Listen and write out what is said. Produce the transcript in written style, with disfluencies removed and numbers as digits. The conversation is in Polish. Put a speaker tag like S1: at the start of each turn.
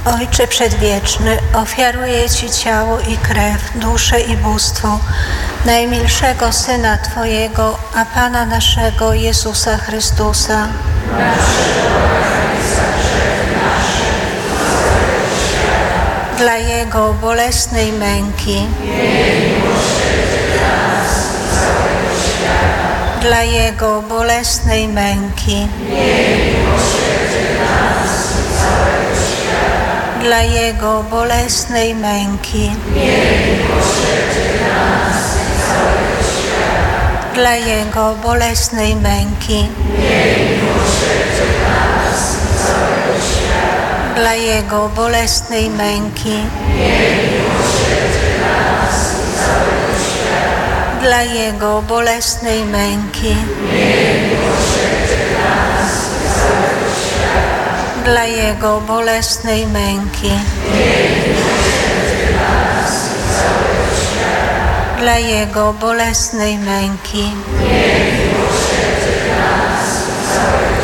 S1: Ojcze Przedwieczny, ofiaruję Ci ciało i krew, duszę i bóstwo najmilszego Syna Twojego, a Pana naszego Jezusa Chrystusa, dla Jego bolesnej męki, dla Jego bolesnej męki, dla Jego bolesnej męki, dla Jego bolesnej męki, dla Jego bolesnej męki, dla Jego bolesnej męki, dla Jego bolesnej męki, dla Jego bolesnej męki, dla Jego bolesnej męki,